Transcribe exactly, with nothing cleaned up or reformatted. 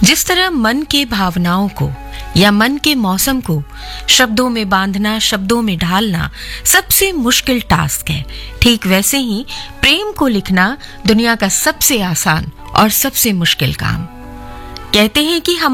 जिस तरह मन के भावनाओं को या मन के मौसम को शब्दों में बांधना, शब्दों में ढालना सबसे मुश्किल टास्क है, ठीक वैसे ही प्रेम को लिखना दुनिया का सबसे आसान और सबसे मुश्किल काम। कहते हैं कि हम